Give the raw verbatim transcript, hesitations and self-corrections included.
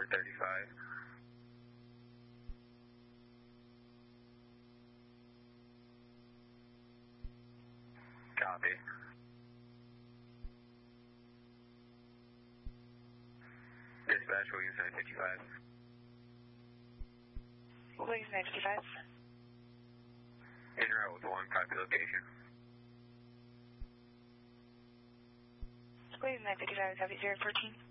thirty-five. Copy. Dispatch, Williams nine fifty-five. Williams nine fifty-five. En route with one, copy location. Williams nine fifty-five, copy zero fourteen.